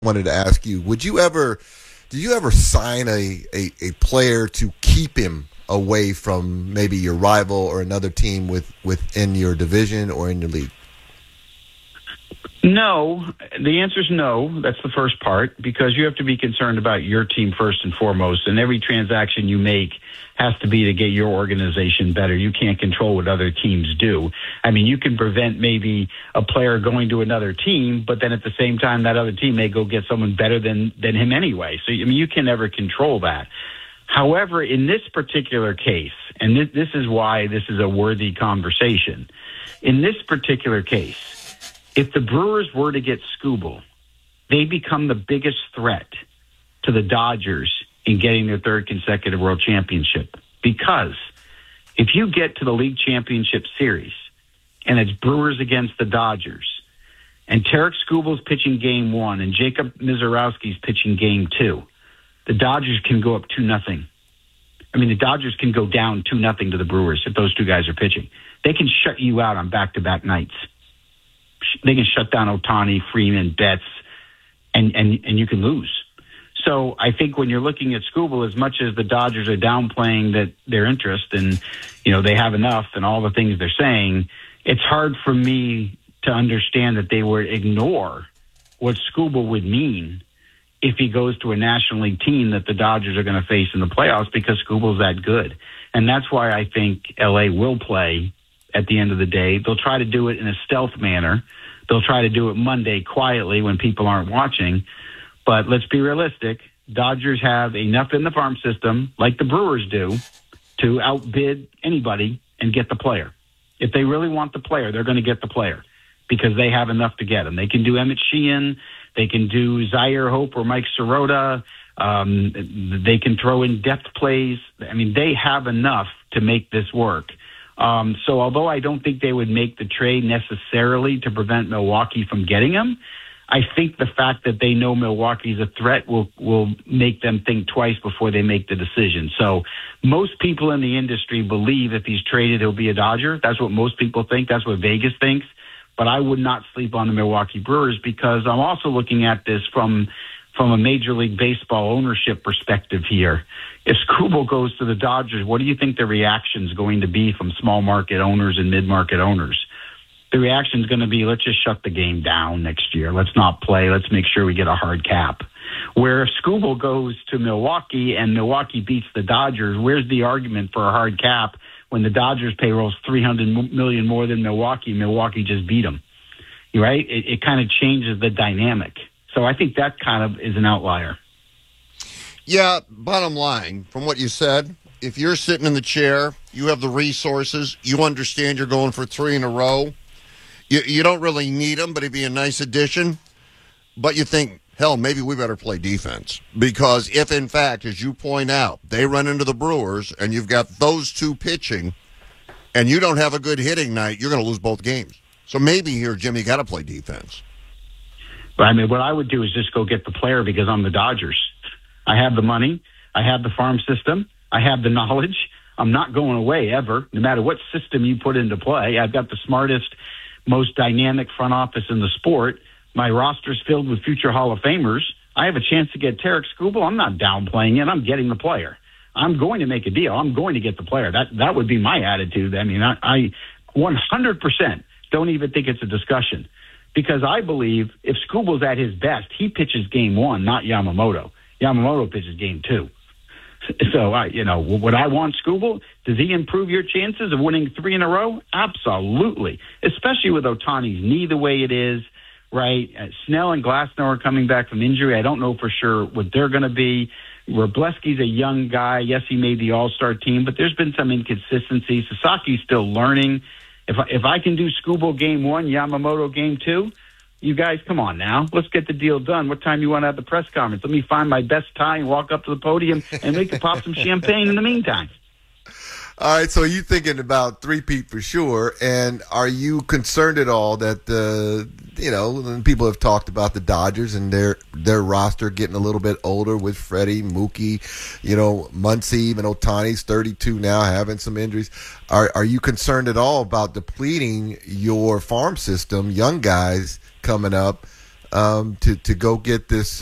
wanted to ask you, did you ever sign a player to keep him away from maybe your rival or another team within your division or in your league? No, the answer is no. That's the first part, because you have to be concerned about your team first and foremost, and every transaction you make has to be to get your organization better. You can't control what other teams do. I mean, you can prevent maybe a player going to another team, but then at the same time, that other team may go get someone better than him anyway. So, I mean, you can never control that. However, in this particular case, and this is why this is a worthy conversation, in this particular case, if the Brewers were to get Skubal, they become the biggest threat to the Dodgers in getting their third consecutive World Championship. Because if you get to the League Championship Series and it's Brewers against the Dodgers, and Tarek Skubal's pitching Game 1 and Jacob Mizorowski's pitching Game 2, the Dodgers can go up 2-0. I mean, the Dodgers can go down 2-0 to the Brewers if those two guys are pitching. They can shut you out on back-to-back nights. They can shut down Ohtani, Freeman, Betts, and you can lose. So I think when you're looking at Skubal, as much as the Dodgers are downplaying that their interest and, they have enough and all the things they're saying, it's hard for me to understand that they would ignore what Skubal would mean if he goes to a National League team that the Dodgers are going to face in the playoffs, because Skubal's that good. And that's why I think LA will play at the end of the day. They'll try to do it in a stealth manner. They'll try to do it Monday quietly when people aren't watching. But let's be realistic. Dodgers have enough in the farm system, like the Brewers do, to outbid anybody and get the player. If they really want the player, they're going to get the player because they have enough to get him. They can do Emmett Sheehan. They can do Zaire Hope or Mike Sirota. They can throw in depth plays. I mean, they have enough to make this work. So although I don't think they would make the trade necessarily to prevent Milwaukee from getting him, I think the fact that they know Milwaukee's a threat will make them think twice before they make the decision. So most people in the industry believe if he's traded, he'll be a Dodger. That's what most people think. That's what Vegas thinks. But I would not sleep on the Milwaukee Brewers, because I'm also looking at this from a Major League Baseball ownership perspective here. If Skubal goes to the Dodgers, what do you think the reaction is going to be from small market owners and mid-market owners? The reaction is going to be, let's just shut the game down next year. Let's not play. Let's make sure we get a hard cap. Where if Skubal goes to Milwaukee and Milwaukee beats the Dodgers, where's the argument for a hard cap when the Dodgers payroll is $300 million more than Milwaukee? Milwaukee just beat them, right? It kind of changes the dynamic. So I think that kind of is an outlier. Yeah, bottom line, from what you said, if you're sitting in the chair, you have the resources, you understand you're going for 3 in a row, you don't really need them, but it'd be a nice addition. But you think, hell, maybe we better play defense. Because if, in fact, as you point out, they run into the Brewers and you've got those two pitching and you don't have a good hitting night, you're going to lose both games. So maybe here, Jimmy, you got to play defense. I mean, what I would do is just go get the player because I'm the Dodgers. I have the money. I have the farm system. I have the knowledge. I'm not going away ever, no matter what system you put into play. I've got the smartest, most dynamic front office in the sport. My roster's filled with future Hall of Famers. I have a chance to get Tarek Skubal. I'm not downplaying it. I'm getting the player. I'm going to make a deal. I'm going to get the player. That would be my attitude. I mean, I 100% don't even think it's a discussion, because I believe if Skubal's at his best, he pitches Game 1, not Yamamoto. Yamamoto pitches Game 2. So, would I want Skubal? Does he improve your chances of winning 3 in a row? Absolutely, especially with Ohtani's knee the way it is, right? Snell and Glasnow are coming back from injury. I don't know for sure what they're going to be. Wrobleski's a young guy. Yes, he made the All-Star team, but there's been some inconsistency. Sasaki's still learning. If I can do Skubal Game 1, Yamamoto Game 2, you guys, come on now. Let's get the deal done. What time you want to have the press conference? Let me find my best tie and walk up to the podium and we can pop some champagne in the meantime. All right, so you thinking about three-peat for sure, and are you concerned at all that people have talked about the Dodgers and their roster getting a little bit older with Freddie, Mookie, Muncy, even Ohtani's 32 now, having some injuries. Are you concerned at all about depleting your farm system, young guys coming up, to go get this